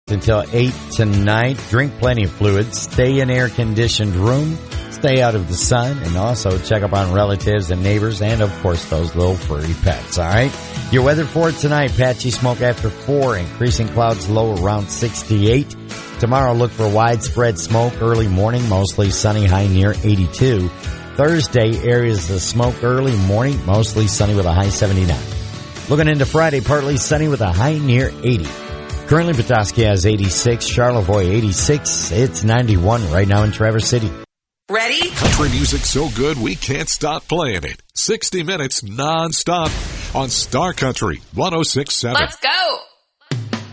until 8 tonight. Drink plenty of fluids. Stay in air-conditioned room. Stay out of the sun. And also check up on relatives and neighbors and, of course, those little furry pets, all right? Your weather for tonight, patchy smoke after 4. Increasing clouds low around 68. Tomorrow, look for widespread smoke early morning. Mostly sunny, high near 82. Thursday, areas of smoke early morning. Mostly sunny with a high 79. Looking into Friday, partly sunny with a high near 80. Currently, Petoskey has 86, Charlevoix 86. It's 91 right now in Traverse City. Ready? Country music so good we can't stop playing it. 60 minutes non-stop on Star Country 106.7. Let's go.